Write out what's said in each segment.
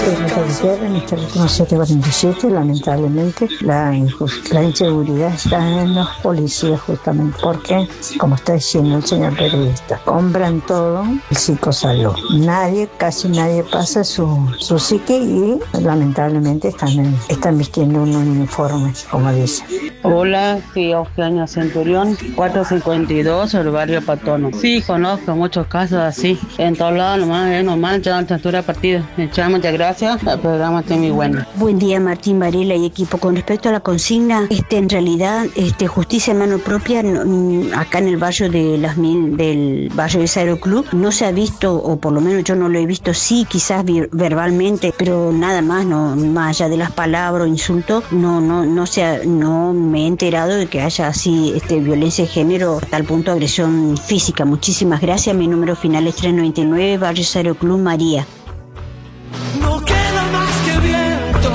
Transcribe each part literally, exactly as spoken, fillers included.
Ayer en esta última siete cuarenta y siete, lamentablemente, la, injust- la inseguridad está en los policías justamente porque, como está diciendo el señor periodista, compran todo el psicosalud. Nadie, casi nadie pasa su, su psique y lamentablemente están, en, están vistiendo un uniforme, como dicen. Hola, sí, Eugenia Centurión, cuatrocientos cincuenta y dos, el barrio Patono. Sí, conozco muchos casos así. En todos lados nomás es normal, ya la altura de partido. Muchas gracias, el programa está muy bueno. Buen día, Martín Varela y equipo. Con respecto a la consigna, este, en realidad, este, justicia en mano propia, no, acá en el barrio de las Mil, del barrio de Aero Club, no se ha visto, o por lo menos yo no lo he visto, sí, quizás vir, verbalmente, pero nada más, no, más allá de las palabras o insultos, no, no, no se ha, no me he enterado de que haya así este, violencia de género, a tal punto agresión física. Muchísimas gracias. Mi número final es trescientos noventa y nueve, barrio Aero Club, María. No queda más que viento.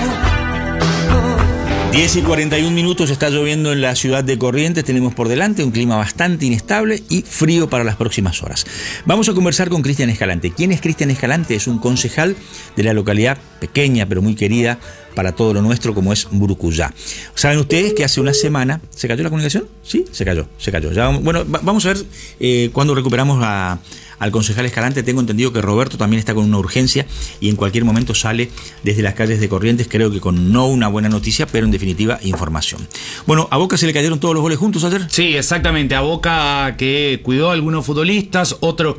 diez y cuarenta y un minutos, está lloviendo en la ciudad de Corrientes, tenemos por delante un clima bastante inestable y frío para las próximas horas. Vamos a conversar con Cristian Escalante. ¿Quién es Cristian Escalante? Es un concejal de la localidad pequeña pero muy querida para todo lo nuestro como es Burucuyá. Saben ustedes que hace una semana... ¿Se cayó la comunicación? Sí, se cayó, se cayó. Ya, bueno, va, vamos a ver eh, cuándo recuperamos a... al concejal Escalante. Tengo entendido que Roberto también está con una urgencia y en cualquier momento sale desde las calles de Corrientes, creo que con no una buena noticia, pero en definitiva información. Bueno, ¿a Boca se le cayeron todos los goles juntos ayer? Sí, exactamente, a Boca que cuidó a algunos futbolistas, otros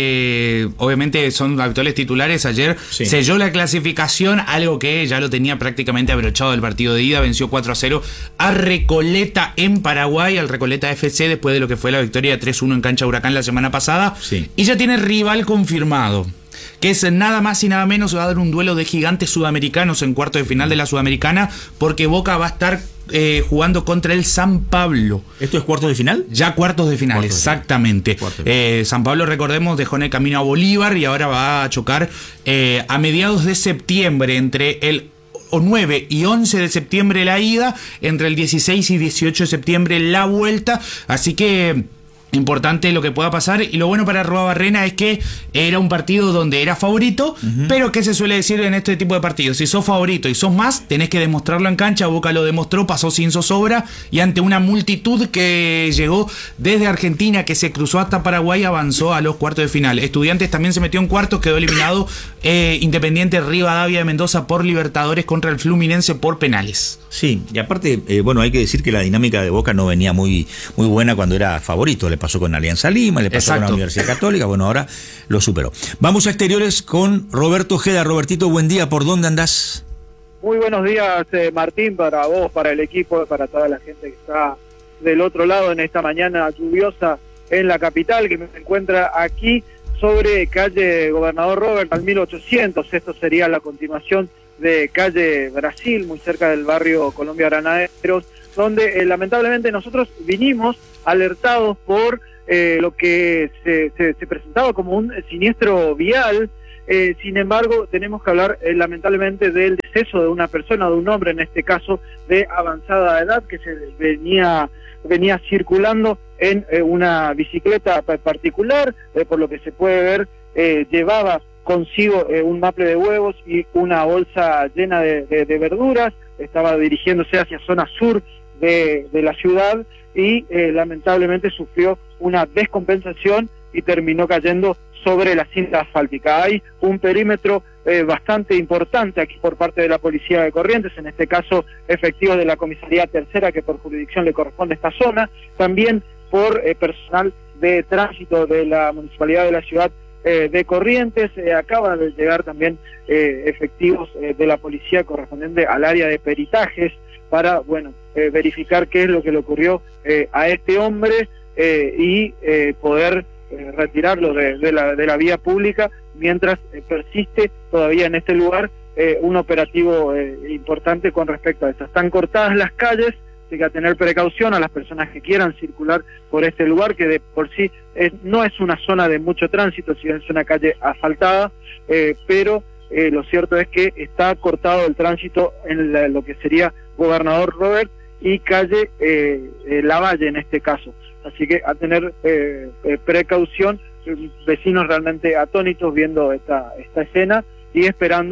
que obviamente son habituales titulares, ayer sí. Selló la clasificación, algo que ya lo tenía prácticamente abrochado el partido de ida, venció cuatro a cero a Recoleta en Paraguay, al Recoleta F C, después de lo que fue la victoria tres uno en cancha Huracán la semana pasada, sí. Y ya tiene rival confirmado, que es nada más y nada menos, va a dar un duelo de gigantes sudamericanos en cuarto de final de la Sudamericana, porque Boca va a estar eh, jugando contra el San Pablo. ¿Esto es cuartos de final? Ya cuartos de final, cuartos exactamente. De final. Eh, San Pablo, recordemos, dejó en el camino a Bolívar y ahora va a chocar eh, a mediados de septiembre, entre el o nueve y once de septiembre la ida, entre el dieciséis y dieciocho de septiembre la vuelta, así que... importante lo que pueda pasar, y lo bueno para Arruabarrena es que era un partido donde era favorito, uh-huh. Pero ¿qué se suele decir en este tipo de partidos? Si sos favorito y sos más, tenés que demostrarlo en cancha. Boca lo demostró, pasó sin zozobra y ante una multitud que llegó desde Argentina, que se cruzó hasta Paraguay, avanzó a los cuartos de final. Estudiantes también se metió en cuartos, quedó eliminado eh, Independiente Rivadavia de Mendoza por Libertadores contra el Fluminense por penales. Sí, y aparte, eh, bueno, hay que decir que la dinámica de Boca no venía muy, muy buena cuando era favorito. Le pasó con Alianza Lima, le pasó Exacto. con la Universidad Católica, bueno, ahora lo superó. Vamos a exteriores con Roberto Ojeda. Robertito, buen día, ¿por dónde andás? Muy buenos días, eh, Martín, para vos, para el equipo, para toda la gente que está del otro lado en esta mañana lluviosa en la capital, que me encuentra aquí sobre calle Gobernador Robert al mil ochocientos. Esto sería la continuación de calle Brasil, muy cerca del barrio Colombia Granaderos, donde eh, lamentablemente nosotros vinimos alertados por eh, lo que se, se, se presentaba como un siniestro vial. Eh, sin embargo, tenemos que hablar eh, lamentablemente del deceso de una persona, de un hombre en este caso de avanzada edad, que se venía venía circulando en eh, una bicicleta particular, eh, por lo que se puede ver, eh, llevaba consigo eh, un maple de huevos y una bolsa llena de, de, de verduras. Estaba dirigiéndose hacia zona sur de, de la ciudad y eh, lamentablemente sufrió una descompensación y terminó cayendo sobre la cinta asfáltica. Hay un perímetro eh, bastante importante aquí por parte de la Policía de Corrientes, en este caso efectivos de la Comisaría Tercera, que por jurisdicción le corresponde a esta zona, también por eh, personal de tránsito de la Municipalidad de la Ciudad eh, de Corrientes. Eh, acaba de llegar también eh, efectivos eh, de la Policía correspondiente al área de peritajes para, bueno, eh, verificar qué es lo que le ocurrió eh, a este hombre eh, y eh, poder Eh, retirarlo de, de, la, de la vía pública, mientras eh, persiste todavía en este lugar eh, un operativo eh, importante con respecto a esto. Están cortadas las calles, hay que tener precaución a las personas que quieran circular por este lugar, que de por sí es, no es una zona de mucho tránsito, si es una calle asfaltada, eh, pero eh, lo cierto es que está cortado el tránsito en la, lo que sería Gobernador Robert y calle eh, eh, Lavalle en este caso. Así que a tener eh, eh, precaución, vecinos realmente atónitos viendo esta, esta escena y esperando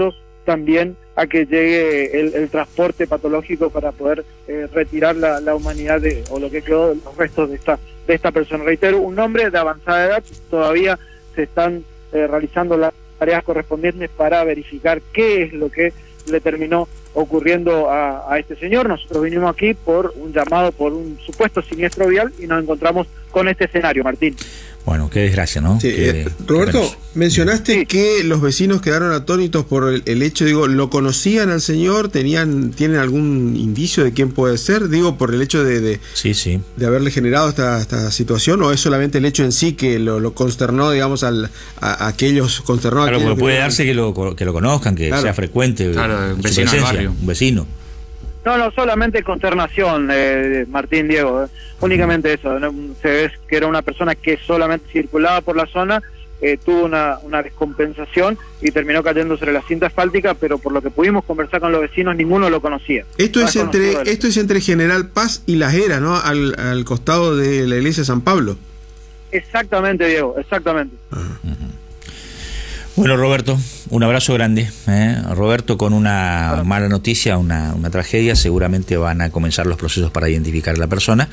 también a que llegue el, el transporte patológico para poder eh, retirar la, la humanidad de, o lo que quedó de los restos de esta, de esta persona. Reitero, un hombre de avanzada edad, todavía se están eh, realizando las tareas correspondientes para verificar qué es lo que le terminó ocurriendo a, a este señor. Nosotros vinimos aquí por un llamado, por un supuesto siniestro vial, y nos encontramos con este escenario, Martín. Bueno, qué desgracia, ¿no? Sí, qué, eh, Roberto, qué mencionaste sí. que los vecinos quedaron atónitos por el, el hecho, digo, ¿lo conocían al señor? ¿Tenían, tienen algún indicio de quién puede ser? Digo, por el hecho de, de, sí, sí. de haberle generado esta, esta situación, ¿o es solamente el hecho en sí que lo, lo consternó, digamos, al, a, a aquellos consternó? Claro, a porque aquellos puede que... darse que lo, que lo conozcan, que claro. sea frecuente. Claro, su vecino del barrio. Un vecino. No, no, solamente consternación, eh, Martín, Diego, eh. únicamente eso. ¿no? Se ve que era una persona que solamente circulaba por la zona, eh, tuvo una, una descompensación y terminó cayendo sobre la cinta asfáltica, pero por lo que pudimos conversar con los vecinos, ninguno lo conocía. Esto no es entre él. esto es entre General Paz y Las Heras, ¿no? Al, al costado de la iglesia de San Pablo. Exactamente, Diego, exactamente. Ajá. Bueno, Roberto, un abrazo grande. ¿eh? Roberto, con una mala noticia, una, una tragedia, seguramente van a comenzar los procesos para identificar a la persona.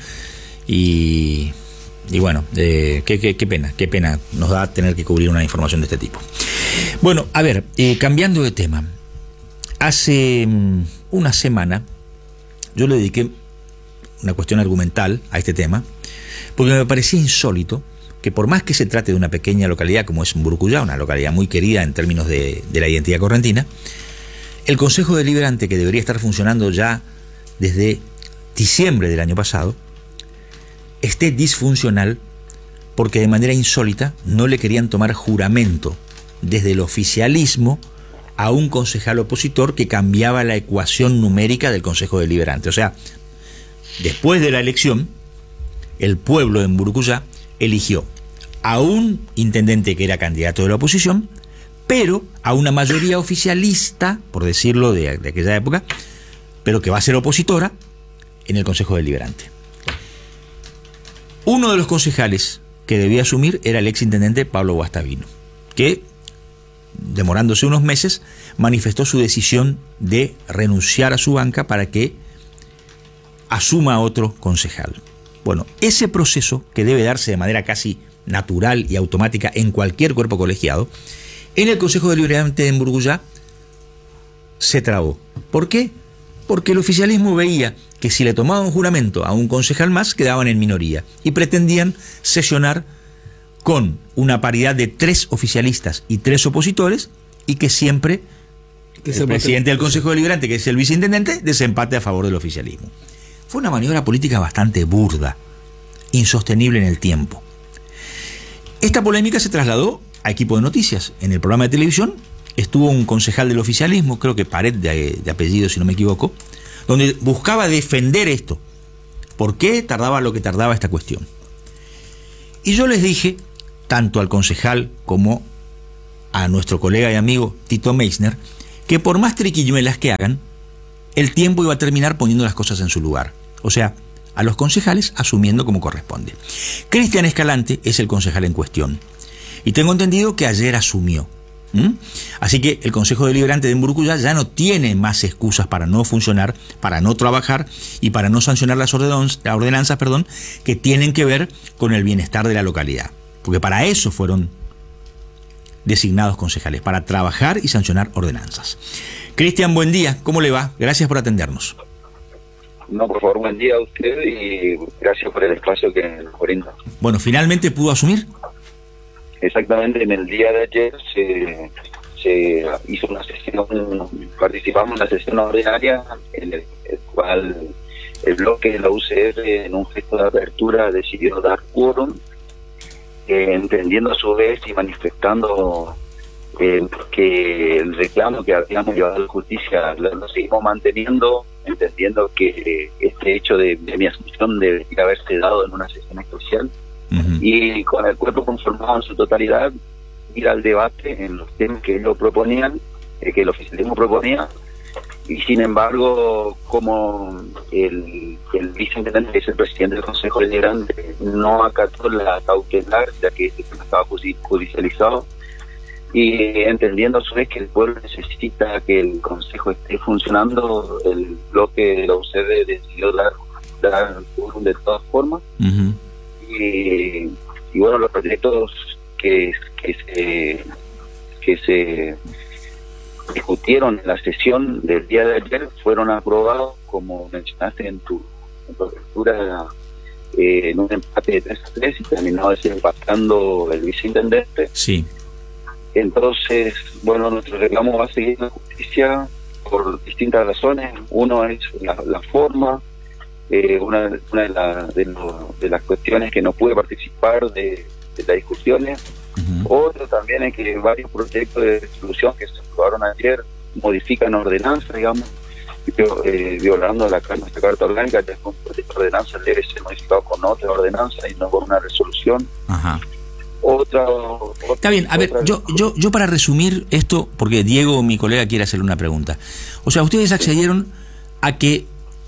Y, y bueno, eh, qué, qué, qué pena, qué pena nos da tener que cubrir una información de este tipo. Bueno, a ver, eh, cambiando de tema. Hace um, una semana yo le dediqué una cuestión argumental a este tema, porque me parecía insólito que por más que se trate de una pequeña localidad como es Mburucuyá, una localidad muy querida en términos de, de la identidad correntina, el Consejo Deliberante, que debería estar funcionando ya desde diciembre del año pasado, esté disfuncional porque de manera insólita no le querían tomar juramento desde el oficialismo a un concejal opositor que cambiaba la ecuación numérica del Consejo Deliberante. O sea, después de la elección, el pueblo de Mburucuyá eligió a un intendente que era candidato de la oposición, pero a una mayoría oficialista, por decirlo de, de aquella época, pero que va a ser opositora en el Consejo Deliberante. Uno de los concejales que debía asumir era el exintendente Pablo Guastavino, que, demorándose unos meses, manifestó su decisión de renunciar a su banca para que asuma otro concejal. Bueno, ese proceso, que debe darse de manera casi natural y automática en cualquier cuerpo colegiado, en el Consejo Deliberante de Mburucuyá se trabó. ¿Por qué? Porque el oficialismo veía que si le tomaban juramento a un concejal más, quedaban en minoría y pretendían sesionar con una paridad de tres oficialistas y tres opositores, y que siempre que el presidente del Consejo Deliberante, que es el viceintendente, desempate a favor del oficialismo. Fue una maniobra política bastante burda, insostenible en el tiempo. Esta polémica se trasladó a Equipo de Noticias. En el programa de televisión estuvo un concejal del oficialismo, creo que Pared de, de apellido, si no me equivoco, donde buscaba defender esto. ¿Por qué tardaba lo que tardaba esta cuestión? Y yo les dije, tanto al concejal como a nuestro colega y amigo Tito Meissner, que por más triquiñuelas que hagan, el tiempo iba a terminar poniendo las cosas en su lugar. O sea, a los concejales asumiendo como corresponde. Cristian Escalante es el concejal en cuestión. Y tengo entendido que ayer asumió. ¿Mm? Así que el Consejo Deliberante de Mburucuyá ya no tiene más excusas para no funcionar, para no trabajar y para no sancionar las ordenanzas, ordenanzas perdón, que tienen que ver con el bienestar de la localidad. Porque para eso fueron designados concejales, para trabajar y sancionar ordenanzas. Cristian, buen día, ¿cómo le va? Gracias por atendernos. No, por favor, buen día a usted y gracias por el espacio que nos brinda. Bueno, ¿finalmente pudo asumir? Exactamente, en el día de ayer se, se hizo una sesión, participamos en la sesión ordinaria, en el, el cual el bloque de la U C R, en un gesto de apertura, decidió dar quórum, eh, entendiendo a su vez y manifestando eh, que el reclamo que habíamos llevado a la justicia lo, lo seguimos manteniendo, entendiendo que eh, este hecho de, de mi asunción debería haberse dado en una sesión especial. Uh-huh. Y con el cuerpo conformado en su totalidad, ir al debate en los temas que ellos proponían, eh, que el oficialismo proponía, y sin embargo, como el, el viceintendente, que es el presidente del Consejo Deliberante, no acató la cautelar, ya que este tema estaba judicializado, y entendiendo a su vez que el pueblo necesita que el Consejo esté funcionando, el bloque de la U C D decidió dar, dar quórum de todas formas. Uh-huh. y, y bueno, los proyectos que, que se que se discutieron en la sesión del día de ayer fueron aprobados, como mencionaste en tu, en tu lectura, eh, en un empate de tres a tres, y terminó desempatando el viceintendente. Sí. Entonces, bueno, nuestro reclamo va a seguir la justicia por distintas razones. Uno es la, la forma, eh, una, una de, la, de, lo, de las cuestiones que no pude participar de, de las discusiones. Uh-huh. Otro también es que varios proyectos de resolución que se aprobaron ayer modifican ordenanza, digamos, eh, violando la nuestra carta orgánica. Ya con proyecto de ordenanza debe ser modificado con otra ordenanza y no con una resolución. Ajá. Otra, otra, Está bien, a ver, yo, yo, yo para resumir esto, porque Diego, mi colega, quiere hacerle una pregunta. O sea, ustedes accedieron a que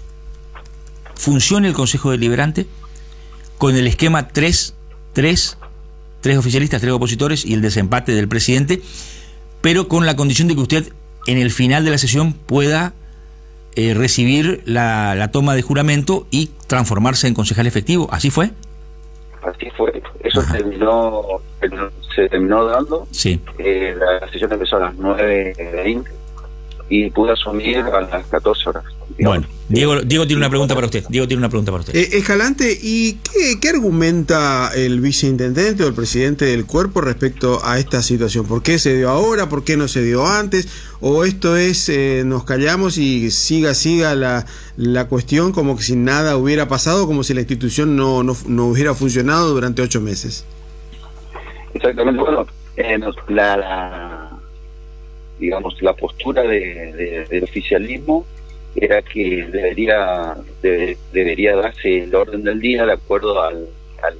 funcione el Consejo Deliberante con el esquema tres, tres, tres oficialistas, tres opositores y el desempate del presidente, pero con la condición de que usted en el final de la sesión pueda eh, recibir la, la toma de juramento y transformarse en concejal efectivo. ¿Así fue? Así fue. Eso terminó, se terminó dando. Sí. Eh, la sesión empezó a las nueve veinte y pude asumir a las catorce horas. Bueno, Diego, Diego tiene una pregunta para usted. Diego tiene una pregunta para usted. Eh, Escalante, ¿y qué, qué argumenta el viceintendente o el presidente del cuerpo respecto a esta situación? ¿Por qué se dio ahora? ¿Por qué no se dio antes? ¿O esto es, eh, nos callamos y siga, siga la, la cuestión como que si nada hubiera pasado, como si la institución no, no, no hubiera funcionado durante ocho meses? Exactamente, bueno, eh, nos, la, la, digamos, la postura de, de, del oficialismo era que debería de, debería darse el orden del día de acuerdo al al,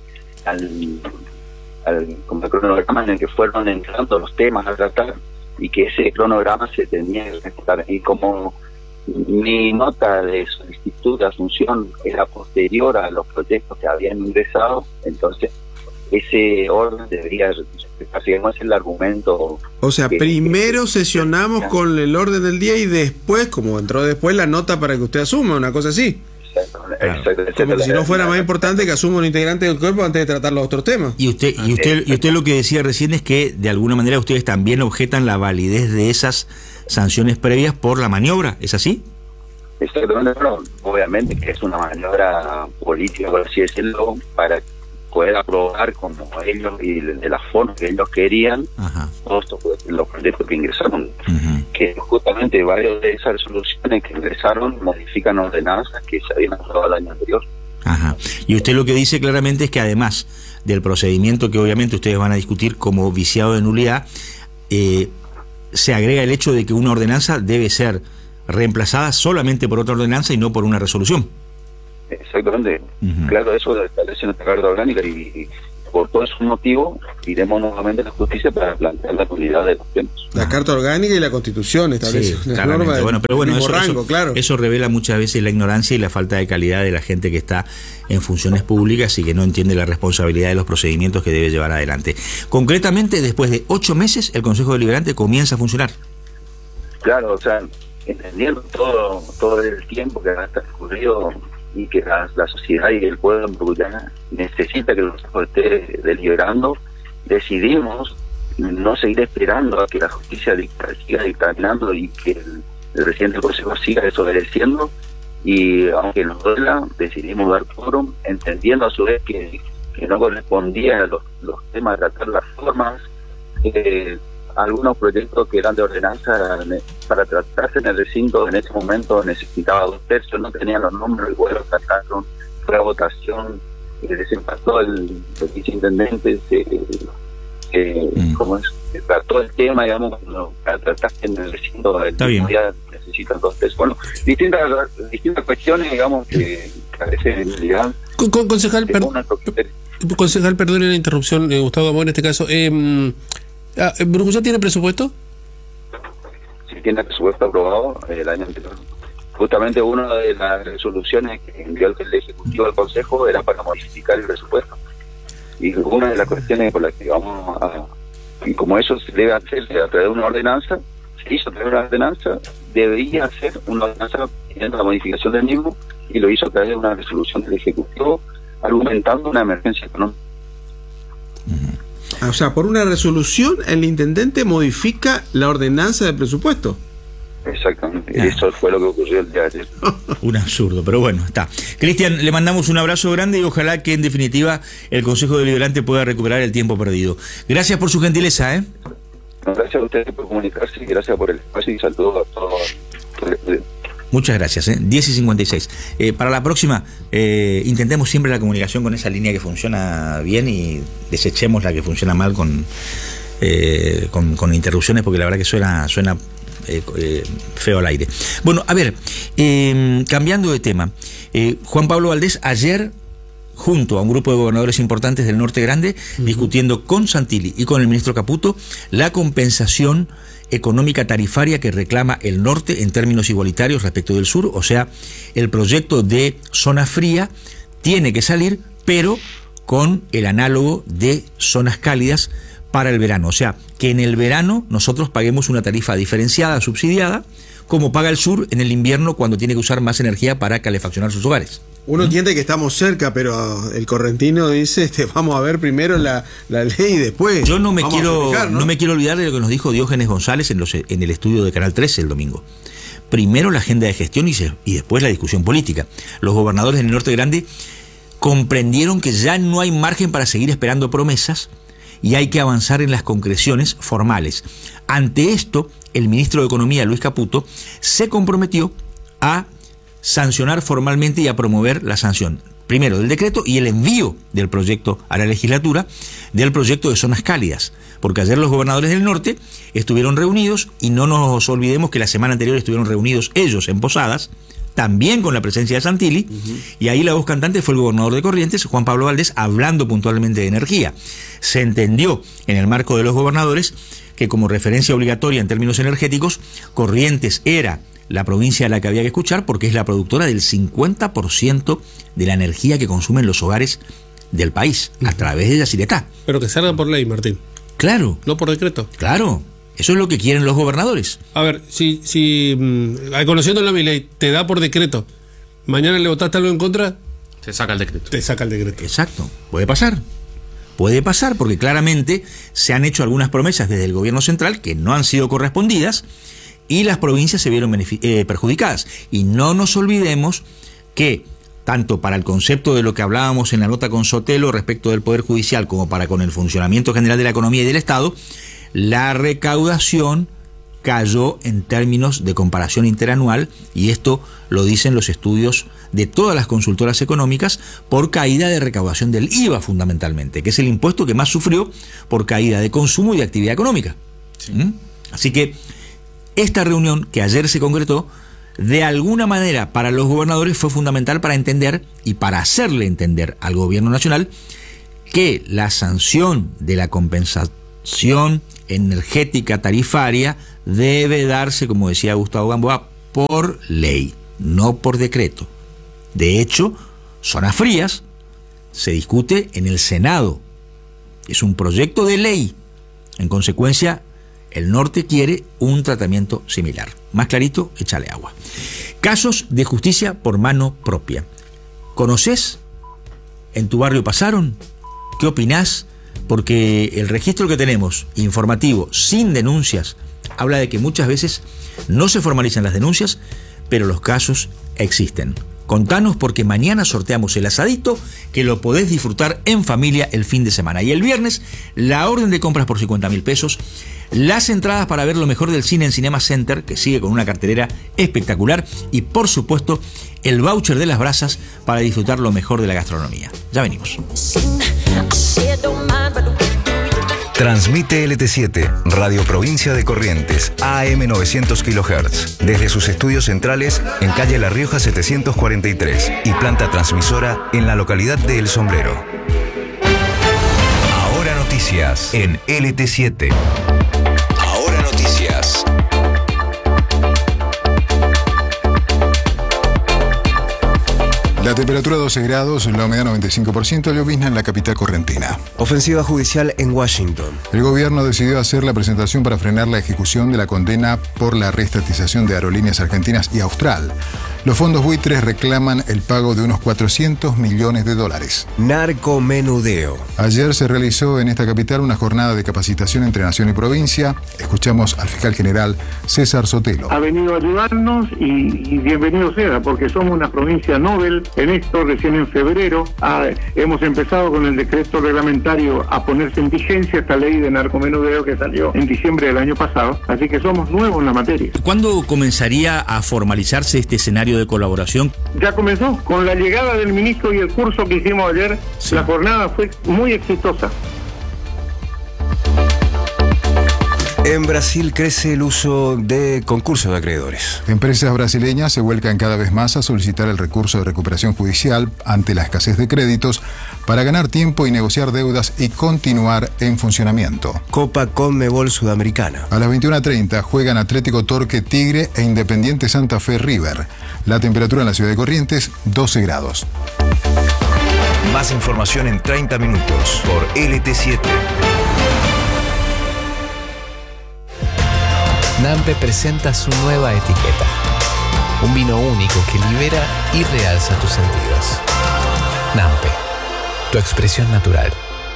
al, al como el cronograma en el que fueron entrando los temas a tratar, y que ese cronograma se tenía que respetar. Y como mi nota de solicitud de asunción era posterior a los proyectos que habían ingresado, entonces ese orden debería respetarse. No es el argumento. O sea, que, primero que, sesionamos que, con el orden del día y después, como entró después, la nota para que usted asuma, una cosa así. Exactamente, claro. exactamente. Como que si no fuera más importante que asuma un integrante del cuerpo antes de tratar los otros temas. Y usted, y usted, y usted lo que decía recién es que de alguna manera ustedes también objetan la validez de esas sanciones previas por la maniobra, ¿es así? Exactamente, bueno, obviamente que es una maniobra política, por así decirlo, para poder aprobar como ellos y de la forma que ellos querían. Ajá. Todos los proyectos que ingresaron, uh-huh. que justamente varios de esas resoluciones que ingresaron modifican ordenanzas que se habían aprobado el año anterior. Ajá. Y usted lo que dice claramente es que además del procedimiento que obviamente ustedes van a discutir como viciado de nulidad, eh, se agrega el hecho de que una ordenanza debe ser reemplazada solamente por otra ordenanza y no por una resolución. Exactamente, uh-huh. Claro, eso lo establece nuestra carta orgánica, y, y por todo ese motivo iremos nuevamente a la justicia para plantear la nulidad de los temas. La carta orgánica y la constitución establecen sí, la norma de bueno, pero bueno, eso, rango, eso, claro. eso revela muchas veces la ignorancia y la falta de calidad de la gente que está en funciones públicas y que no entiende la responsabilidad de los procedimientos que debe llevar adelante. Concretamente, después de ocho meses, el Consejo Deliberante comienza a funcionar. Claro, o sea, entendiendo todo, todo el tiempo que ha transcurrido y que la, la sociedad y el pueblo en Uruguay necesita que el Consejo esté deliberando, decidimos no seguir esperando a que la justicia dicta, siga dictaminando y que el, el presidente del Consejo siga desobedeciendo, y aunque nos duela, decidimos dar quórum, entendiendo a su vez que, que no correspondía a los, los temas de tratar las formas. Eh, algunos proyectos que eran de ordenanza para tratarse en el recinto en ese momento necesitaba dos tercios, no tenían los nombres, igual los trataron, fue a votación, eh, desempató el, el viceintendente, se, eh, mm. ¿cómo es? Se trató el tema, digamos, no, para tratarse en el recinto el mismo día necesitan dos tercios. Bueno, distintas distintas cuestiones, digamos, que carecen de legal. Con, con, concejal, per, concejal, perdone la interrupción, eh, Gustavo Amor, en este caso. Eh, Ah, ¿Brujullá tiene presupuesto? Sí, tiene presupuesto aprobado el año anterior. Justamente una de las resoluciones que envió el Ejecutivo al Consejo era para modificar el presupuesto. Y una de las cuestiones por las que vamos a, y como eso se debe hacerse a través de una ordenanza, se hizo a través de una ordenanza, debería hacer una ordenanza pidiendo la modificación del mismo, y lo hizo a través de una resolución del Ejecutivo argumentando una emergencia económica. O sea, por una resolución el intendente modifica la ordenanza de presupuesto. Exactamente, Ah. eso fue lo que ocurrió el día de ayer. Un absurdo, pero bueno, está. Cristian, le mandamos un abrazo grande y ojalá que en definitiva el Consejo Deliberante pueda recuperar el tiempo perdido. Gracias por su gentileza, ¿eh? No, gracias a ustedes por comunicarse y gracias por el espacio y saludos a todos. Muchas gracias, ¿eh? diez y cincuenta y seis. Eh, para la próxima, eh, intentemos siempre la comunicación con esa línea que funciona bien y desechemos la que funciona mal con, eh, con, con interrupciones, porque la verdad que suena, suena eh, eh, feo al aire. Bueno, a ver, eh, cambiando de tema, eh, Juan Pablo Valdés ayer, junto a un grupo de gobernadores importantes del Norte Grande, uh-huh. discutiendo con Santilli y con el ministro Caputo la compensación económica tarifaria que reclama el norte en términos igualitarios respecto del sur. O sea, el proyecto de zona fría tiene que salir, pero con el análogo de zonas cálidas para el verano. O sea, que en el verano nosotros paguemos una tarifa diferenciada, subsidiada, como paga el sur en el invierno cuando tiene que usar más energía para calefaccionar sus hogares. Uno entiende que estamos cerca, pero el correntino dice, este, vamos a ver primero la, la ley y después. Yo no me vamos quiero a aplicar, ¿no? no me quiero olvidar de lo que nos dijo Diógenes González en, los, en el estudio de Canal trece el domingo. Primero la agenda de gestión y, se, y después la discusión política. Los gobernadores del Norte Grande comprendieron que ya no hay margen para seguir esperando promesas y hay que avanzar en las concreciones formales. Ante esto, el ministro de Economía, Luis Caputo, se comprometió a sancionar formalmente y a promover la sanción, primero del decreto y el envío del proyecto a la legislatura del proyecto de zonas cálidas, porque ayer los gobernadores del norte estuvieron reunidos y no nos olvidemos que la semana anterior estuvieron reunidos ellos en Posadas, también con la presencia de Santilli, uh-huh. y ahí la voz cantante fue el gobernador de Corrientes, Juan Pablo Valdés, hablando puntualmente de energía. Se entendió en el marco de los gobernadores que como referencia obligatoria en términos energéticos, Corrientes era la provincia a la que había que escuchar porque es la productora del cincuenta por ciento de la energía que consumen los hogares del país, a través de Yacyretá. Pero que salga por ley, Martín. Claro. No por decreto. Claro. Eso es lo que quieren los gobernadores. A ver, si, si mmm, conociendo la ley te da por decreto, mañana le votaste algo en contra, se saca el decreto. Te saca el decreto. Exacto. Puede pasar. Puede pasar porque claramente se han hecho algunas promesas desde el gobierno central que no han sido correspondidas y las provincias se vieron eh, perjudicadas. Y no nos olvidemos que tanto para el concepto de lo que hablábamos en la nota con Sotelo respecto del Poder Judicial como para con el funcionamiento general de la economía y del Estado, la recaudación cayó en términos de comparación interanual, y esto lo dicen los estudios de todas las consultoras económicas, por caída de recaudación del I V A fundamentalmente, que es el impuesto que más sufrió por caída de consumo y de actividad económica. Sí. ¿Mm? Así que esta reunión que ayer se concretó, de alguna manera para los gobernadores fue fundamental para entender y para hacerle entender al gobierno nacional que la sanción de la compensación energética tarifaria debe darse, como decía Gustavo Gamboa, por ley, no por decreto. De hecho, zonas frías se discute en el Senado. Es un proyecto de ley. En consecuencia, el norte quiere un tratamiento similar. Más clarito, échale agua. Casos de justicia por mano propia. ¿Conoces? ¿En tu barrio pasaron? ¿Qué opinás? Porque el registro que tenemos, informativo, sin denuncias, habla de que muchas veces no se formalizan las denuncias, pero los casos existen. Contanos porque mañana sorteamos el asadito que lo podés disfrutar en familia el fin de semana. Y el viernes, la orden de compras por cincuenta mil pesos, las entradas para ver lo mejor del cine en Cinema Center, que sigue con una cartelera espectacular, y por supuesto, el voucher de las brasas para disfrutar lo mejor de la gastronomía. Ya venimos. Transmite L T siete, Radio Provincia de Corrientes, A M novecientos kilohertz, desde sus estudios centrales en calle La Rioja setecientos cuarenta y tres y planta transmisora en la localidad de El Sombrero. Ahora noticias en L T siete. Ahora noticias. La temperatura doce grados, la humedad noventa y cinco por ciento, llovizna en la capital correntina. Ofensiva judicial en Washington. El gobierno decidió hacer la presentación para frenar la ejecución de la condena por la reestatización de Aerolíneas Argentinas y Austral. Los fondos buitres reclaman el pago de unos cuatrocientos millones de dólares. Narcomenudeo. Ayer se realizó en esta capital una jornada de capacitación entre nación y provincia. Escuchamos al fiscal general César Sotelo. Ha venido a ayudarnos y, y bienvenido sea, porque somos una provincia Nobel en esto. Recién en febrero ah, hemos empezado con el decreto reglamentario a ponerse en vigencia esta ley de narcomenudeo que salió en diciembre del año pasado, así que somos nuevos en la materia. ¿Cuándo comenzaría a formalizarse este escenario de colaboración? Ya comenzó con la llegada del ministro y el curso que hicimos ayer. Sí. La jornada fue muy exitosa. En Brasil crece el uso de concursos de acreedores. Empresas brasileñas se vuelcan cada vez más a solicitar el recurso de recuperación judicial ante la escasez de créditos para ganar tiempo y negociar deudas y continuar en funcionamiento. Copa Conmebol Sudamericana. A las veintiuna treinta juegan Atlético Torque Tigre e Independiente Santa Fe River. La temperatura en la ciudad de Corrientes, doce grados. Más información en treinta minutos por L T siete. Nampe presenta su nueva etiqueta. Un vino único que libera y realza tus sentidos. Nampe, tu expresión natural.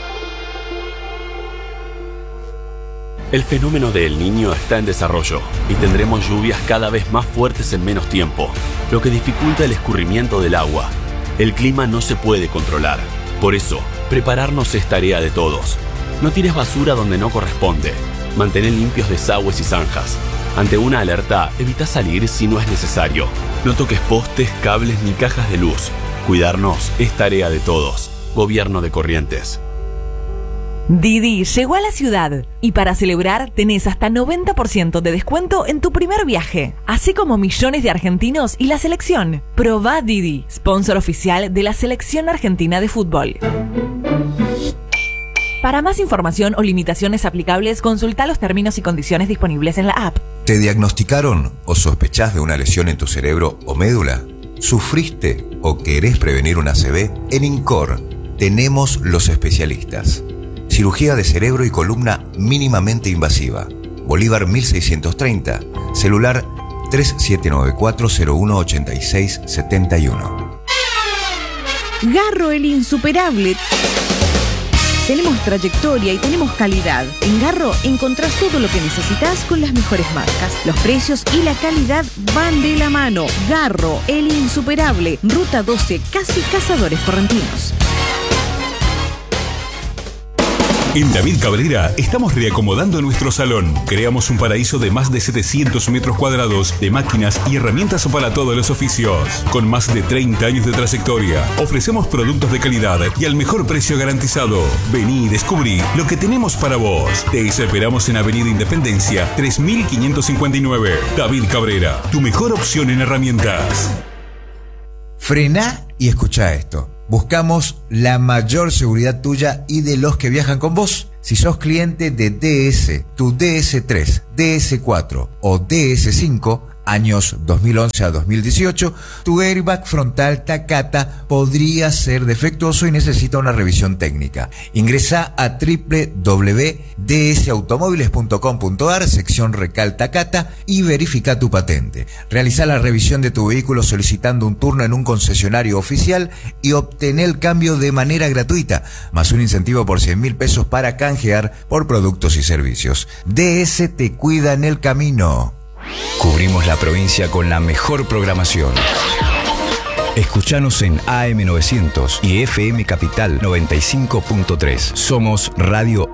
El fenómeno de El Niño está en desarrollo y tendremos lluvias cada vez más fuertes en menos tiempo, lo que dificulta el escurrimiento del agua. El clima no se puede controlar. Por eso, prepararnos es tarea de todos. No tires basura donde no corresponde. Mantén limpios desagües y zanjas. Ante una alerta, evita salir si no es necesario. No toques postes, cables ni cajas de luz. Cuidarnos es tarea de todos. Gobierno de Corrientes. Didi llegó a la ciudad y para celebrar tenés hasta noventa por ciento de descuento en tu primer viaje, así como millones de argentinos y la selección. Probá Didi, sponsor oficial de la Selección Argentina de Fútbol. Para más información o limitaciones aplicables, consulta los términos y condiciones disponibles en la app. ¿Te diagnosticaron o sospechás de una lesión en tu cerebro o médula? ¿Sufriste o querés prevenir una A C V? En INCOR tenemos los especialistas. Cirugía de cerebro y columna mínimamente invasiva. Bolívar mil seiscientos treinta. Celular tres siete nueve cuatro cero uno ocho seis siete uno. Garro el insuperable. Tenemos trayectoria y tenemos calidad. En Garro encontrás todo lo que necesitas con las mejores marcas. Los precios y la calidad van de la mano. Garro, el insuperable. Ruta doce, casi Cazadores Correntinos. En David Cabrera estamos reacomodando nuestro salón. Creamos un paraíso de más de setecientos metros cuadrados de máquinas y herramientas para todos los oficios. Con más de treinta años de trayectoria, ofrecemos productos de calidad y al mejor precio garantizado. Vení y descubrí lo que tenemos para vos. Te esperamos en Avenida Independencia tres mil quinientos cincuenta y nueve. David Cabrera, tu mejor opción en herramientas. Frená y escuchá esto. Buscamos la mayor seguridad tuya y de los que viajan con vos. Si sos cliente de D S, tu D S tres, D S cuatro o D S cinco, años dos mil once a dos mil dieciocho, tu airbag frontal Takata podría ser defectuoso y necesita una revisión técnica. Ingresa a doble u doble u doble u punto d s automóviles punto com punto a r, sección Recal Takata, y verifica tu patente. Realiza la revisión de tu vehículo solicitando un turno en un concesionario oficial y obtener el cambio de manera gratuita, más un incentivo por cien mil pesos para canjear por productos y servicios. D S te cuida en el camino. Cubrimos la provincia con la mejor programación. Escuchanos en A M novecientos y F M Capital noventa y cinco punto tres. Somos Radio